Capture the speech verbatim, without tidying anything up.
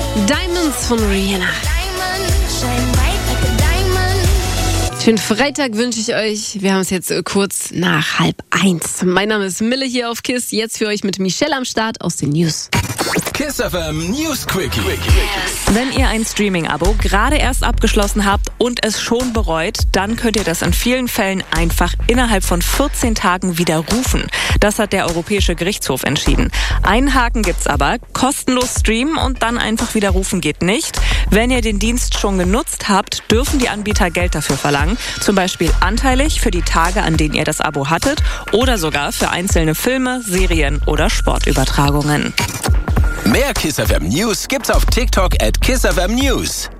Diamonds von Rihanna. Schönen Freitag wünsche ich euch. Wir haben es jetzt kurz nach halb eins. Mein Name ist Mille hier auf KISS. Jetzt für euch mit Michelle am Start aus den News. KISS F M News Quickie. Wenn ihr ein Streaming-Abo gerade erst abgeschlossen habt und es schon bereut, dann könnt ihr das in vielen Fällen einfach innerhalb von vierzehn Tagen widerrufen. Das hat der Europäische Gerichtshof entschieden. Einen Haken gibt's aber: kostenlos streamen und dann einfach widerrufen geht nicht. Wenn ihr den Dienst schon genutzt habt, dürfen die Anbieter Geld dafür verlangen. Zum Beispiel anteilig für die Tage, an denen ihr das Abo hattet, oder sogar für einzelne Filme, Serien oder Sportübertragungen. Mehr KISS F M News gibt's auf TikTok at KISS F M News.